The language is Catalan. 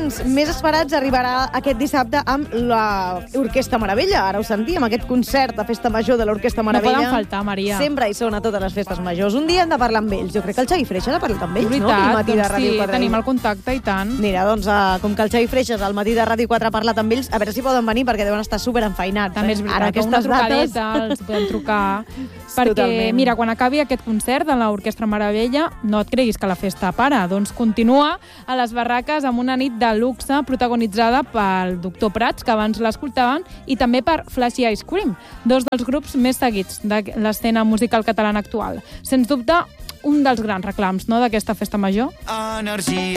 moments més esperats arribarà aquest dissabte amb l'Orquestra Meravella. Ara ho sentíem, aquest concert de Festa Major de l'Orquestra Meravella. No poden faltar, Maria. Sempre hi són a totes les festes majors. Un dia hem de parlar amb ells. Jo crec que el Xavi Freixas ha parlat amb ells, veritat, no? Al matí de doncs Ràdio sí, 4. tenim el contacte i tant. Mira, doncs, com que el Xavi Freixas al matí de Ràdio 4 ha parlat amb ells, a veure si poden venir perquè deuen estar superenfeinats. També és veritat, que una trucadeta els podem trucar. Perquè, Totalment. mira, quan acabi aquest concert de l'Orquestra Meravella, no et creguis que la festa para. Doncs continua a les barraques amb una nit de luxe protagonitzada pel Doctor Prats, que abans l'escoltaven, i també per Flashy Ice Cream, dos dels grups més seguits de l'escena musical catalana actual. Sens dubte, un dels grans reclams, no?, d'aquesta festa major. Energia.